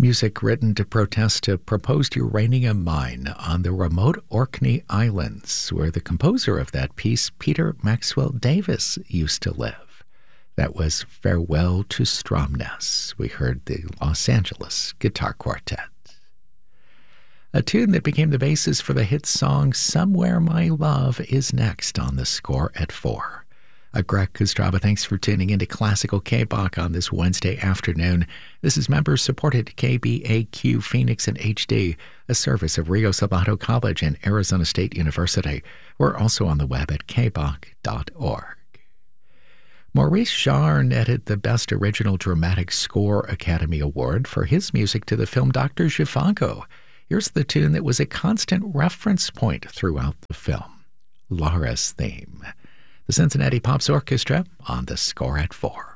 Music written to protest a proposed uranium mine on the remote Orkney Islands, where the composer of that piece, Peter Maxwell Davies, used to live. That was Farewell to Stromness. We heard the Los Angeles Guitar Quartet. A tune that became the basis for the hit song Somewhere My Love is next on the Score at 4. Greg Kostraba, thanks for tuning into Classical K-Bach on this Wednesday afternoon. This is member-supported KBAQ Phoenix and HD, a service of Rio Salado College and Arizona State University. We're also on the web at kbach.org. Maurice Jarre netted the Best Original Dramatic Score Academy Award for his music to the film Dr. Zhivago. Here's the tune that was a constant reference point throughout the film, Laura's Theme. The Cincinnati Pops Orchestra on the Score at 4.